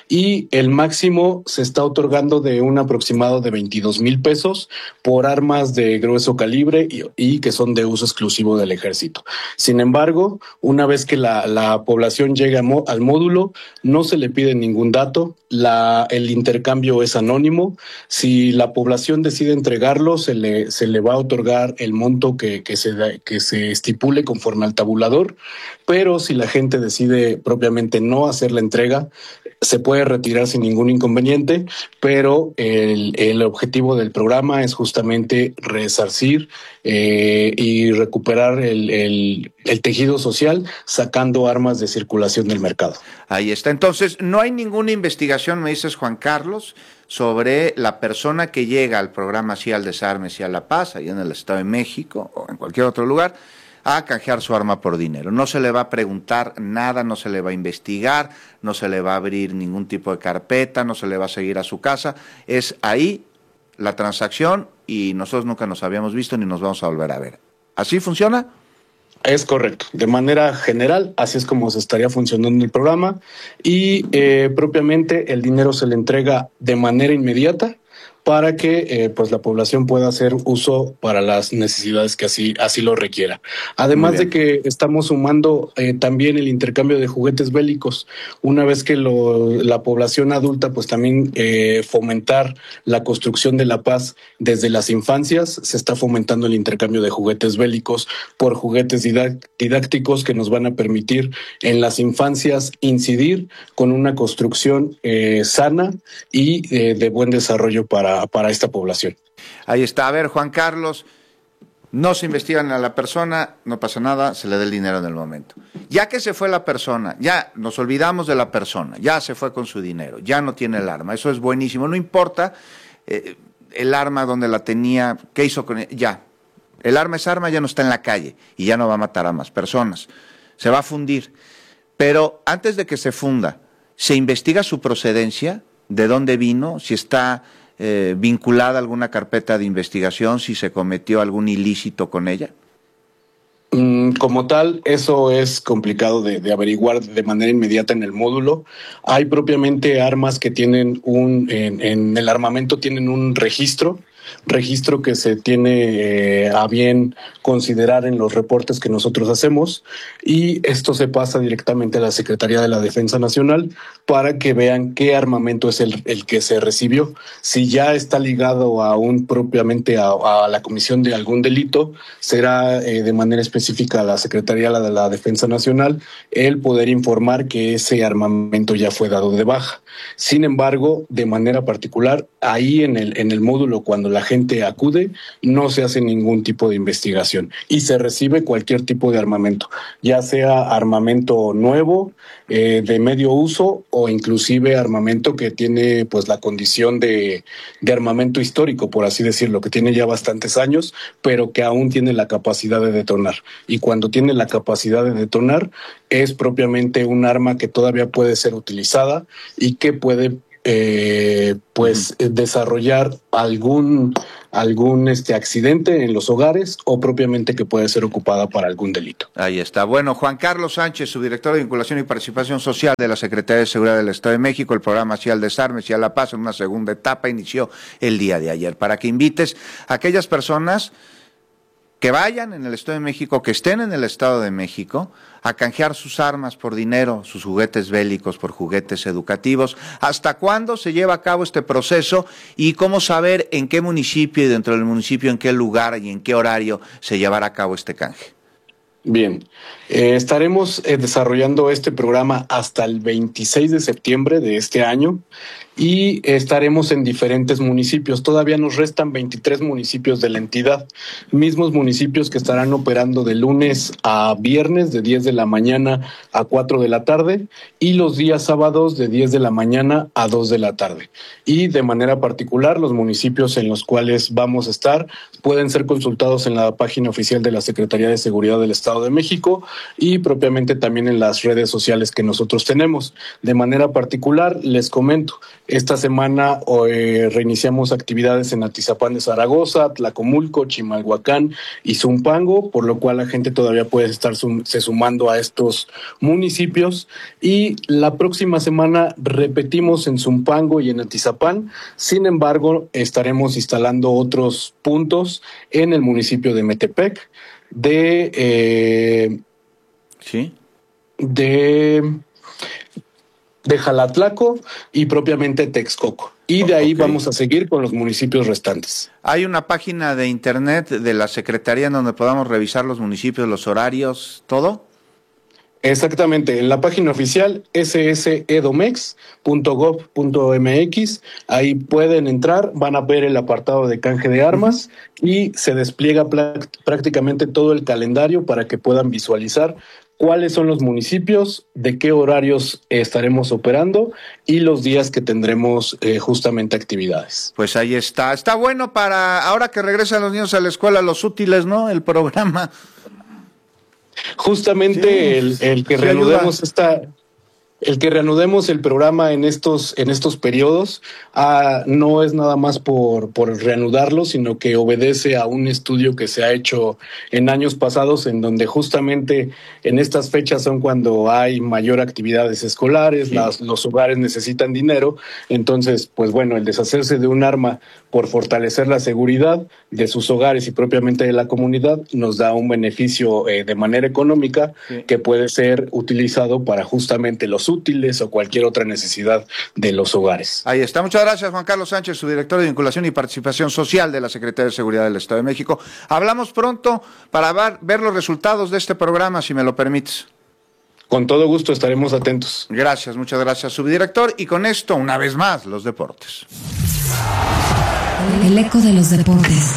y el máximo se está otorgando de un aproximado de veintidós mil pesos por armas de grueso calibre y, y que son de uso exclusivo del ejército. Sin embargo, una vez que la, la población llega al módulo, no se le pide ningún dato, la, el intercambio es anónimo. Si la población decide entregarlo, se le, se le va a otorgar el monto que, que se que se estipule conforme al tabulador, pero si la gente decide propiamente no hacer la entrega, se puede retirar sin ningún inconveniente, pero el, el objetivo del programa es justamente resarcir eh, y recuperar el, el, el tejido social sacando armas de circulación del mercado. Ahí está. Entonces, no hay ninguna investigación, me dices, Juan Carlos, sobre la persona que llega al programa Sí al Desarme, Sí a la Paz, allá en el Estado de México o en cualquier otro lugar, a canjear su arma por dinero. No se le va a preguntar nada, no se le va a investigar, no se le va a abrir ningún tipo de carpeta, no se le va a seguir a su casa. Es ahí la transacción y nosotros nunca nos habíamos visto ni nos vamos a volver a ver. ¿Así funciona? Es correcto. De manera general, así es como se estaría funcionando el programa y eh, propiamente el dinero se le entrega de manera inmediata para que eh, pues la población pueda hacer uso para las necesidades que así así lo requiera. Además de que estamos sumando eh, también el intercambio de juguetes bélicos. Una vez que lo, la población adulta, pues también eh, fomentar la construcción de la paz desde las infancias. Se está fomentando el intercambio de juguetes bélicos por juguetes didácticos que nos van a permitir en las infancias incidir con una construcción eh, sana y eh, de buen desarrollo para para esta población. Ahí está. A ver, Juan Carlos, no se investigan a la persona, no pasa nada, se le da el dinero en el momento. Ya que se fue la persona, ya nos olvidamos de la persona, ya se fue con su dinero, ya no tiene el arma, eso es buenísimo, no importa eh, el arma donde la tenía, qué hizo con ella, ya, el arma es arma, ya no está en la calle y ya no va a matar a más personas, se va a fundir. Pero antes de que se funda, ¿se investiga su procedencia? ¿De dónde vino? Si está Eh, vinculada a alguna carpeta de investigación, si se cometió algún ilícito con ella? Como tal, eso es complicado de, de averiguar de manera inmediata en el módulo. Hay propiamente armas que tienen un, en, en el armamento tienen un registro, registro que se tiene eh, a bien considerar en los reportes que nosotros hacemos y esto se pasa directamente a la Secretaría de la Defensa Nacional para que vean qué armamento es el, el que se recibió. Si ya está ligado a un propiamente a, a la comisión de algún delito, será eh, de manera específica a la Secretaría de la Defensa Nacional el poder informar que ese armamento ya fue dado de baja. Sin embargo, de manera particular, ahí en el, en el módulo, cuando la gente acude, no se hace ningún tipo de investigación y se recibe cualquier tipo de armamento, ya sea armamento nuevo, eh, de medio uso, o inclusive armamento que tiene pues la condición de, de armamento histórico, por así decirlo, que tiene ya bastantes años, pero que aún tiene la capacidad de detonar. Y cuando tiene la capacidad de detonar, es propiamente un arma que todavía puede ser utilizada y que puede eh, pues uh-huh. desarrollar algún algún este accidente en los hogares o propiamente que puede ser ocupada para algún delito. Ahí está. Bueno, Juan Carlos Sánchez, subdirector de Vinculación y Participación Social de la Secretaría de Seguridad del Estado de México, el programa Sí al Desarme, Sí a la Paz, en una segunda etapa, inició el día de ayer, para que invites a aquellas personas que vayan en el Estado de México, que estén en el Estado de México, a canjear sus armas por dinero, sus juguetes bélicos por juguetes educativos. ¿Hasta cuándo se lleva a cabo este proceso y cómo saber en qué municipio y dentro del municipio, en qué lugar y en qué horario se llevará a cabo este canje? Bien, eh, estaremos eh, desarrollando este programa hasta el veintiséis de septiembre de este año y estaremos en diferentes municipios. Todavía nos restan veintitrés municipios de la entidad, mismos municipios que estarán operando de lunes a viernes de diez de la mañana a cuatro de la tarde y los días sábados de diez de la mañana a dos de la tarde. Y de manera particular, los municipios en los cuales vamos a estar pueden ser consultados en la página oficial de la Secretaría de Seguridad del Estado de México y propiamente también en las redes sociales que nosotros tenemos. De manera particular, les comento, esta semana eh, reiniciamos actividades en Atizapán de Zaragoza, Tlacomulco, Chimalhuacán y Zumpango, por lo cual la gente todavía puede estar sum- se sumando a estos municipios. Y la próxima semana repetimos en Zumpango y en Atizapán. Sin embargo, estaremos instalando otros puntos en el municipio de Metepec, de eh, sí de de Jalatlaco y propiamente Texcoco. Y de ahí okay. vamos a seguir con los municipios restantes. ¿Hay una página de internet de la Secretaría en donde podamos revisar los municipios, los horarios, todo? Exactamente, en la página oficial ese ese edomex punto gob punto eme equis, ahí pueden entrar, van a ver el apartado de canje de armas uh-huh. y se despliega pl- prácticamente todo el calendario para que puedan visualizar cuáles son los municipios, de qué horarios estaremos operando y los días que tendremos eh, justamente actividades. Pues ahí está, está bueno para ahora que regresan los niños a la escuela, los útiles, ¿no? El programa. Justamente sí, el, el que sí reanudemos esta, el que reanudemos el programa en estos, en estos periodos, ah, no es nada más por, por reanudarlo, sino que obedece a un estudio que se ha hecho en años pasados, en donde justamente en estas fechas son cuando hay mayor actividades escolares, sí. las, los hogares necesitan dinero, entonces, pues bueno, el deshacerse de un arma por fortalecer la seguridad de sus hogares y propiamente de la comunidad, nos da un beneficio eh, de manera económica sí. que puede ser utilizado para justamente los útiles o cualquier otra necesidad de los hogares. Ahí está. Muchas gracias, Juan Carlos Sánchez, subdirector de Vinculación y Participación Social de la Secretaría de Seguridad del Estado de México. Hablamos pronto para ver, ver los resultados de este programa, si me lo permites. Con todo gusto estaremos atentos. Gracias, muchas gracias, subdirector. Y con esto, una vez más, los deportes. El eco de los deportes.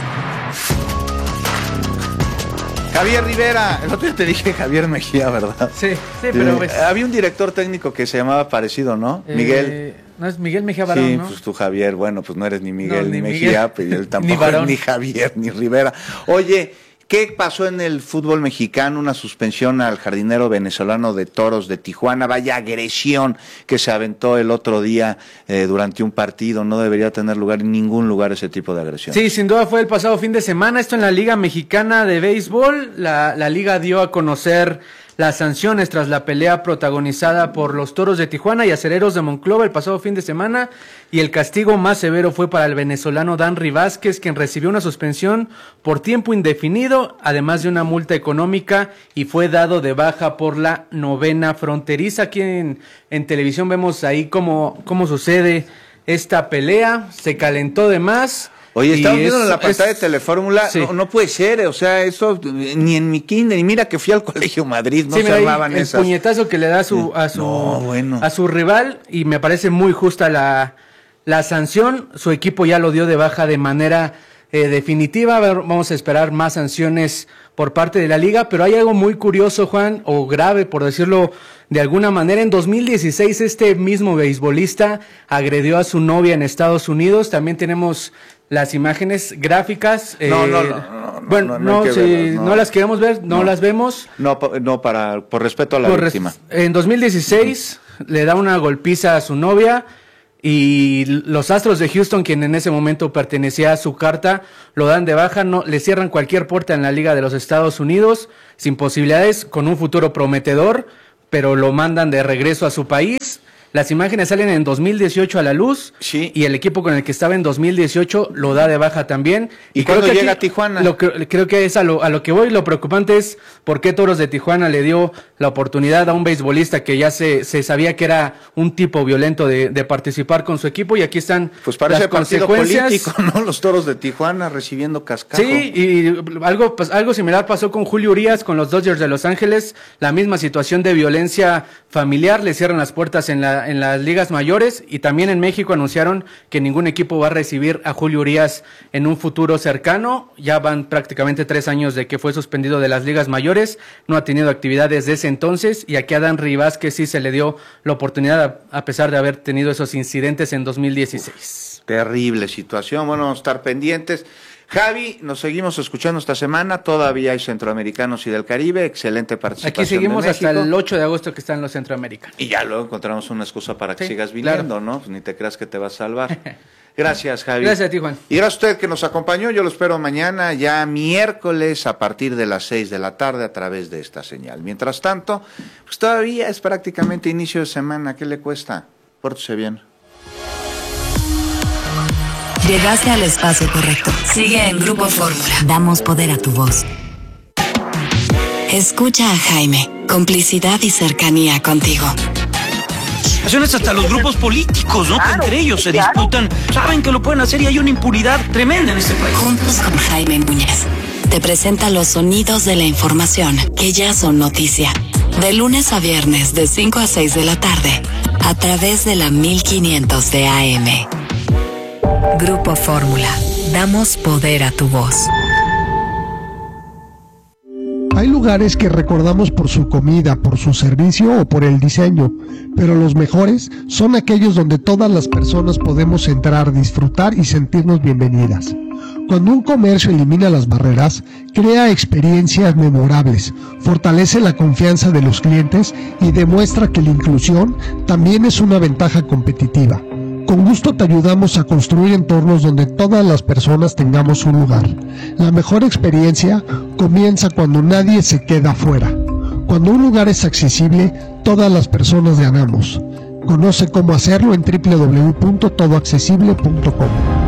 Javier Rivera, el otro día te dije Javier Mejía, ¿verdad? Sí, sí, pero... Eh, había un director técnico que se llamaba parecido, ¿no? Eh, Miguel. No es Miguel Mejía Barón, sí, ¿no? pues tú Javier, bueno, pues no eres ni Miguel no, ni, ni Mejía, pero él tampoco ni, es ni Javier ni Rivera. Oye, ¿qué pasó en el fútbol mexicano? Una suspensión al jardinero venezolano de Toros de Tijuana. Vaya agresión que se aventó el otro día eh, durante un partido. No debería tener lugar en ningún lugar ese tipo de agresión. Sí, sin duda fue el pasado fin de semana. Esto en la Liga Mexicana de Béisbol. La, la liga dio a conocer las sanciones tras la pelea protagonizada por los Toros de Tijuana y Acereros de Monclova el pasado fin de semana, y el castigo más severo fue para el venezolano Danry Vázquez, quien recibió una suspensión por tiempo indefinido, además de una multa económica, y fue dado de baja por la novena fronteriza. Aquí en, en televisión vemos ahí cómo, cómo sucede esta pelea, se calentó de más. Oye, estamos viendo es, en la pantalla es, de Telefórmula, sí. no, no puede ser, o sea, eso ni en mi kinder, y mira que fui al Colegio Madrid, no sí, se mira, armaban el esas. El puñetazo que le da a su, a su, no, bueno. a su rival, y me parece muy justa la, la sanción. Su equipo ya lo dio de baja de manera eh, definitiva. A ver, vamos a esperar más sanciones por parte de la liga, pero hay algo muy curioso, Juan, o grave, por decirlo de alguna manera. En dos mil dieciséis este mismo beisbolista agredió a su novia en Estados Unidos. También tenemos las imágenes gráficas. No, eh, no, no, no, bueno, no, no, no, si verlas, no. no las queremos ver, no, no las vemos. No, no para, por respeto a la por víctima. Res, en dos mil dieciséis uh-huh. le da una golpiza a su novia, y los Astros de Houston, quien en ese momento pertenecía a su carta, lo dan de baja, no, le cierran cualquier puerta en la Liga de los Estados Unidos, sin posibilidades, con un futuro prometedor, pero lo mandan de regreso a su país. Las imágenes salen en dos mil dieciocho a la luz, sí. y el equipo con el que estaba en dos mil dieciocho lo da de baja también. ¿Y, ¿Y creo cuándo que llega aquí, a Tijuana? Lo que, creo que es a lo, a lo que voy. Lo preocupante es por qué Toros de Tijuana le dio la oportunidad a un beisbolista que ya se, se sabía que era un tipo violento de, de participar con su equipo, y aquí están pues parece las partido consecuencias. Político, ¿no? Los Toros de Tijuana recibiendo cascajo. Sí, y algo, pues, algo similar pasó con Julio Urías con los Dodgers de Los Ángeles. La misma situación de violencia familiar, le cierran las puertas en, la, en las ligas mayores, y también en México anunciaron que ningún equipo va a recibir a Julio Urías en un futuro cercano. Ya van prácticamente tres años de que fue suspendido de las ligas mayores, no ha tenido actividad desde ese entonces, y aquí a Danry Vázquez sí se le dio la oportunidad a, a pesar de haber tenido esos incidentes en dos mil dieciséis. Uf, terrible situación, bueno, vamos a estar pendientes. Javi, nos seguimos escuchando esta semana, todavía hay centroamericanos y del Caribe, excelente participación. Aquí seguimos de hasta el ocho de agosto que están los centroamericanos. Y ya luego encontramos una excusa para que sí, sigas viniendo, claro. ¿no? Ni te creas que te vas a salvar. Gracias, Javi. Gracias a ti, Juan. Y gracias a usted que nos acompañó, yo lo espero mañana, ya miércoles, a partir de las seis de la tarde, a través de esta señal. Mientras tanto, pues todavía es prácticamente inicio de semana, ¿qué le cuesta? Pórtese bien. Llegaste al espacio correcto. Sigue en Grupo Fórmula. Damos poder a tu voz. Escucha a Jaime. Complicidad y cercanía contigo. Hasta los grupos políticos, ¿no? Claro, que entre ellos se claro. disputan. Saben que lo pueden hacer y hay una impunidad tremenda en este país. Juntos con Jaime Núñez. Te presenta los sonidos de la información que ya son noticia. De lunes a viernes, de cinco a seis de la tarde. A través de la mil quinientos de A M. Grupo Fórmula. Damos poder a tu voz. Hay lugares que recordamos por su comida, por su servicio o por el diseño, pero los mejores son aquellos donde todas las personas podemos entrar, disfrutar y sentirnos bienvenidas. Cuando un comercio elimina las barreras, crea experiencias memorables, fortalece la confianza de los clientes y demuestra que la inclusión también es una ventaja competitiva. Con gusto te ayudamos a construir entornos donde todas las personas tengamos un lugar. La mejor experiencia comienza cuando nadie se queda afuera. Cuando un lugar es accesible, todas las personas ganamos. Conoce cómo hacerlo en doble u doble u doble u punto todo accesible punto com.